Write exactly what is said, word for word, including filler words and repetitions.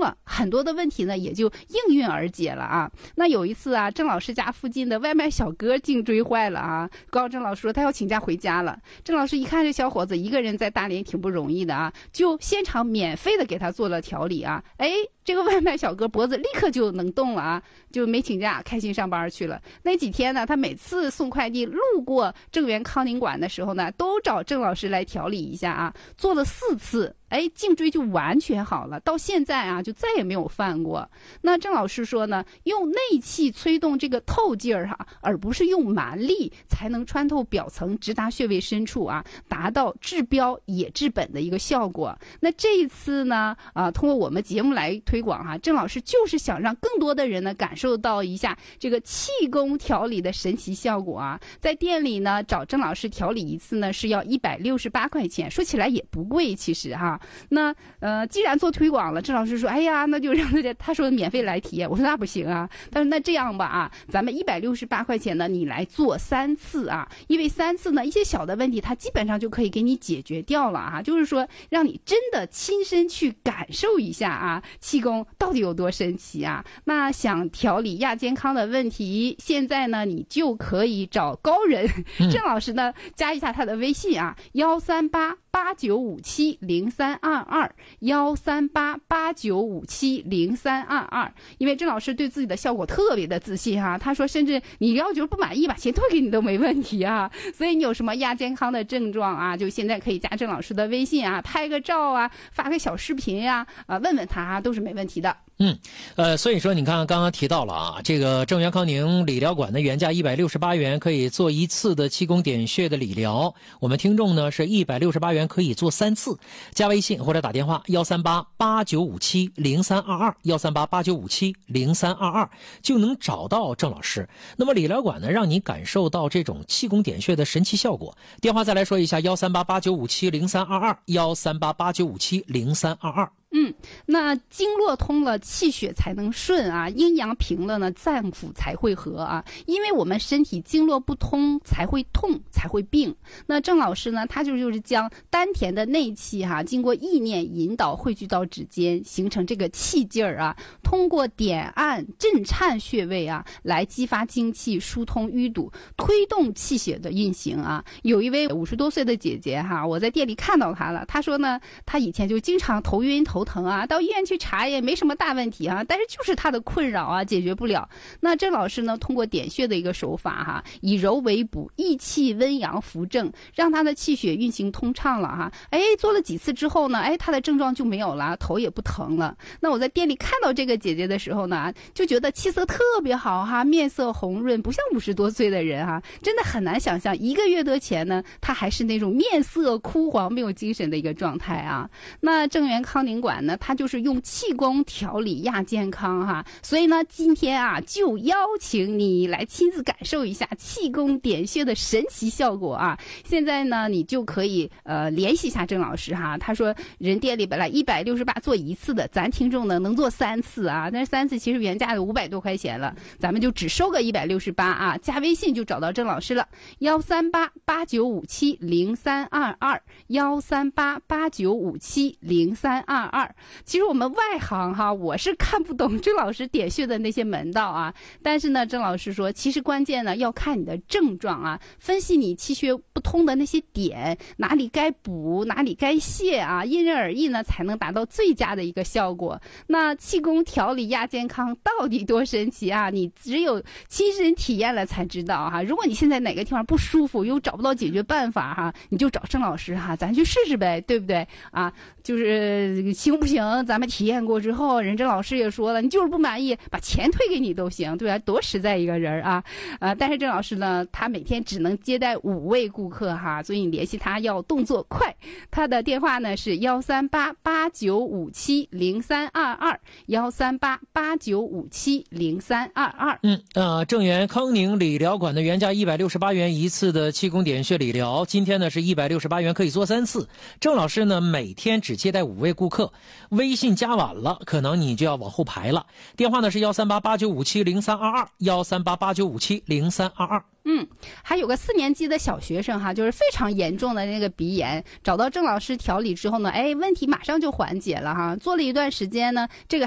了，很多的问题呢也就应运而解了啊。那有一次啊，郑老师家附近的外卖小哥颈椎坏了啊，告诉郑老师说他要请假回家了。郑老师一看这小伙子一个人在大连挺不容易的啊，就现场免费的给他做了调理啊。哎，这个外卖小哥脖子立刻就能动了啊，就没请假，开心上班去了。那几天呢，他每次送快递路过郑源康宁馆的时候呢，都找郑老师来调理一下啊，做了四次。哎，颈椎就完全好了，到现在啊就再也没有犯过。那郑老师说呢，用内气催动这个透劲儿哈、啊，而不是用蛮力，才能穿透表层，直达穴位深处啊，达到治标也治本的一个效果。那这一次呢，啊，通过我们节目来推广哈、啊，郑老师就是想让更多的人呢感受到一下这个气功调理的神奇效果啊。在店里呢找郑老师调理一次呢是要一百六十八块钱，说起来也不贵，其实哈、啊。那呃，既然做推广了，郑老师说，哎呀，那就让大家，他说免费来体验，我说那不行啊。但是那这样吧啊，咱们一百六十八块钱呢，你来做三次啊，因为三次呢，一些小的问题，它基本上就可以给你解决掉了啊。就是说，让你真的亲身去感受一下啊，气功到底有多神奇啊。那想调理亚健康的问题，现在呢，你就可以找高人郑老师呢，加一下他的微信啊，幺三八八九五七零三二二幺三八八九五七零三二二，因为郑老师对自己的效果特别的自信哈、啊，他说甚至你要觉得不满意把钱退给你都没问题啊。所以你有什么亚健康的症状啊，就现在可以加郑老师的微信啊，拍个照啊，发个小视频呀、啊，啊问问他、啊、都是没问题的。 嗯，呃，所以说你看刚刚提到了啊，这个郑源康宁理疗馆的原价一百六十八元可以做一次的气功点穴的理疗，我们听众呢是一百六十八元可以做三次，加微信或者打电话幺三八八九五七零三二二幺三八八九五七零三二二就能找到郑老师。那么理疗馆呢，让你感受到这种气功点穴的神奇效果。电话再来说一下幺三八八九五七零三二二幺三八八九五七零三二二。 嗯，那经络通了，气血才能顺啊，阴阳平了呢，脏腑才会和啊。因为我们身体经络不通，才会痛，才会病。那郑老师呢，他就就是将丹田的内气哈、啊，经过意念引导汇聚到指尖，形成这个气劲儿啊。通过点按震颤穴位啊，来激发精气，疏通淤堵，推动气血的运行啊。有一位五十多岁的姐姐哈、啊，我在店里看到她了，她说呢，她以前就经常头晕头。头疼啊，到医院去查也没什么大问题啊，但是就是他的困扰啊，解决不了。那郑老师呢，通过点穴的一个手法哈、啊，以柔为补，益气温阳扶正，让他的气血运行通畅了哈、啊。哎，做了几次之后呢，哎，他的症状就没有了，头也不疼了。那我在店里看到这个姐姐的时候呢，就觉得气色特别好哈、啊，面色红润，不像五十多岁的人哈、啊，真的很难想象一个月多前呢，他还是那种面色枯黄、没有精神的一个状态啊。那郑源康宁馆呢，它就是用气功调理亚健康哈，所以呢，今天啊就邀请你来亲自感受一下气功点穴的神奇效果啊！现在呢，你就可以呃联系一下郑老师哈，他说人店里本来一百六十八做一次的，咱听众呢能做三次啊，但是三次其实原价的五百多块钱了，咱们就只收个一百六十八啊，加微信就找到郑老师了，幺三八八九五七零三二二幺三八八九五七零三二二。其实我们外行哈，我是看不懂郑老师点穴的那些门道啊。但是呢，郑老师说，其实关键呢要看你的症状啊，分析你气血不通的那些点，哪里该补，哪里该泄啊，因人而异呢，才能达到最佳的一个效果。那气功调理亚健康到底多神奇啊？你只有亲身体验了才知道哈。如果你现在哪个地方不舒服，又找不到解决办法哈，你就找郑老师哈，咱去试试呗，对不对啊？就是行不行？咱们体验过之后，人郑老师也说了，你就是不满意，把钱退给你都行，对吧？多实在一个人啊！呃，但是郑老师呢，他每天只能接待五位顾客哈，所以你联系他要动作快。他的电话呢是幺三八八九五七零三二二幺三八八九五七零三二二。 嗯，呃，郑源康宁理疗馆的原价一百六十八元一次的气功点穴理疗，今天呢是一百六十八元可以做三次。郑老师呢每天只接待五位顾客，微信加晚了，可能你就要往后排了。电话呢是幺三八八九五七零三二二幺三八八九五七零三二二。 嗯，还有个四年级的小学生哈，就是非常严重的那个鼻炎，找到郑老师调理之后呢，哎，问题马上就缓解了哈。做了一段时间呢，这个